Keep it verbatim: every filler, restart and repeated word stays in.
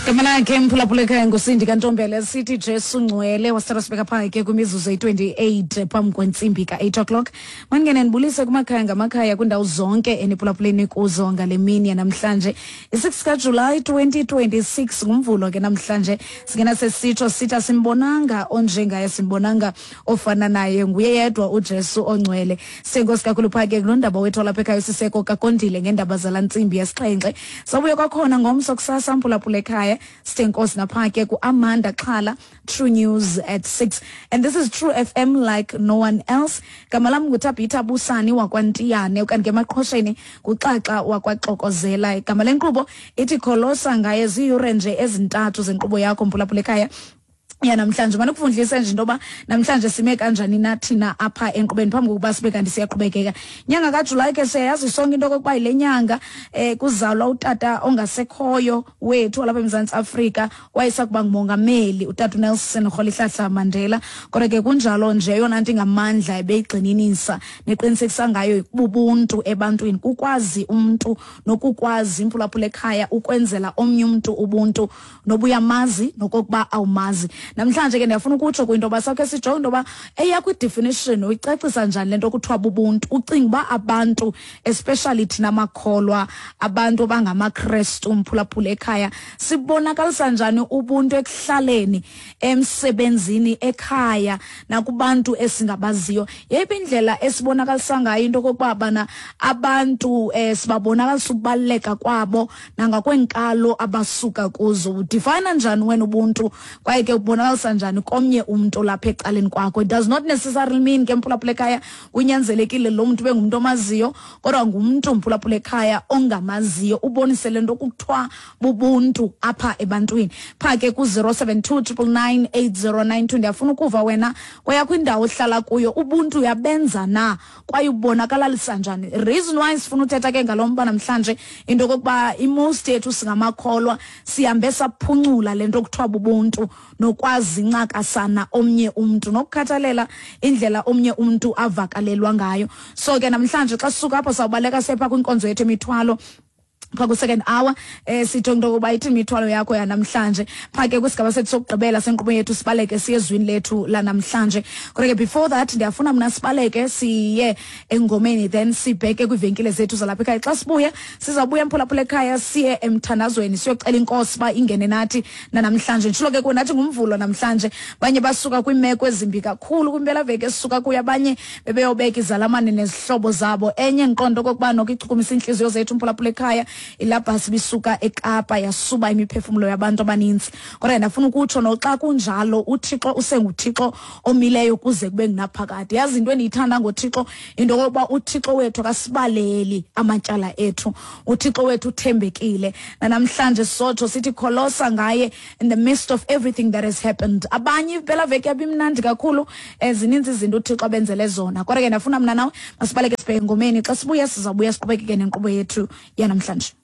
Kamana ke mphulaphuleka ngosindi kaNtombela City Jesu Ngcwele wasithatha sibeka pha ke kwimizuzu eyi-twenty-eight phambi kwentsimbi ka-eight o'clock. Mangene nibulise kumakhaya ngamakhaya kwindawo zonke eniphulaphuleni kuzo ngale mini yanamhlanje i-six kaJuly twenty twenty-six ngumvulo ke namhlanje singena sesitsho sitha simbonanga onjengaye simbonanga ofana naye nguye yedwa uJesu ongcwele. Senkosi kakhulu pha ke kulondaba wethu lapha ekhaya siseko kakondile ngendaba zalantsimbi yesixhenxe. Sabuye kwakhona ngomso kusasa mphulaphuleka Stenkosi naphake ku Amanda Xhala, True News at six. And this is True F M like no one else. Kamalam nguthabitha Busani wakwantiyane ukanti emaqhosheni kuxaxa wakwaxokozela. Kamalenkubo ithi kholosa ngaye ziyure nje ezintathu zenkqubo yakho mphulaphuleka ya namhlanje mana ukufundisa nje ndoba namhlanje sime kanjani nathina apha enqubeni phambi kokuba sibe kanti siyaqhubekeka. Nyanga kaJuly ke siyazi sonke into kokuba ile nyanga eh kuzalwa utata ongasekhoyo wethu lapha eMzantsi Afrika wayesakuba ngumongameli utata Nelson Rolihlahla Mandela. Kodwa ke kunjalo nje yona nto ingamandla ebeyigxininisa neqinisekisa ngayo ubuntu ebantwini kukwazi umuntu nokukwazi mphulaphuleka ukwenzela omnye umuntu ubuntu nobuyamazi nokokuba awumazi. Namhlanje ke ndiyafuna ukutsho kwinto basakhe sijonge ndoba eyakho idefinition uyicacisa njani lento kuthiwa ubuntu. Ucinga ba abantu especially thina makholwa abantu abangamaKristu mphulaphuleka sibonakalisa njani ubuntu ekuhlaleni emsebenzini ekhaya nakubantu esingabaziyo. Yeyiphi indlela esibonakalisa ngayo into kokuba bana abantu eh sibabonakalisa ukubaleka kwabo nangakwenkalo abasuka kuzo. Define njani wena ubuntu kwaye ke ubonakalisa njani komnye umuntu lapha ecaleni kwakho? It does not necessarily mean ke mphulaphuleka kunyanzelekile lo muntu bengumuntu omaziyo kodwa ngumuntu mphulaphuleka ongamaziyo ubonise lento kuthiwa bubuntu apha ebantwini. Pha ke ku zero seven two nine nine eight zero nine two ndiyafuna ukuva wena kweyakho indawo ohlala kuyo ubuntu uyabenza na kwaye ubonakalisa njani. Reason why sifuna uthetha ke ngalomba namhlanje into kokuba i-most yethu singamakholwa sihambe saphuncula lento kuthiwa bubuntu nokwazi incakasana omnye umuntu nokukhathalela indlela omnye umuntu avakalelwa ngayo. So ke namhlanje xa sisuka apho sawubaleka sepha kwinkonzo yethu emithwalo pha ku second hour eh sitho into kuba ithi imithwalo yakho yanamhlanje pha ke kwisigaba sethu sokugqibela senkqubo yethu sibaleke siyezwini lethu la namhlanje. Kodwa ke before that ndiyafuna mina sibaleke siye engomeni then sibheke kwivenkile zethu zalapha ekhaya. Xa sibuya sizabuya mphulaphuleka siye emthandazweni siyocela inkosi ba ingene nathi namhlanje. Njalo ke kunathi ngumvulo namhlanje banye basuka kwimeko ezimbi kakhulu kwimpela veke sisuka kuya abanye bebeyobeka izalamane nezihlobo zabo. Enye ngiqondo kokuba nokuchukumisa inhliziyo zethu mphulaphuleka ilapha sibisuka eKapa yasuba imiphefumulo yabantu abaninzi. Kodwa ndafuna ukutsho noxa kunjalo uThixo usenguThixo omileyo kuze kube nginaphakade. Yazi into endiyithanda ngoThixo into yokuba uThixo wethu akasibaleli amatyala ethu. uThixo wethu uthembekile namhlanje sotho sithi kholosa ngaye in the midst of everything that has happened. Abanye phela veke abimnandi kakhulu ezininzi izinto uThixo benzele zona. Kodwa ke ndafuna mina nawe masibaleke sibheke ngomeni xa sibuya sizabuya siqhubekeke nenkqubo yethu yanamhlanje.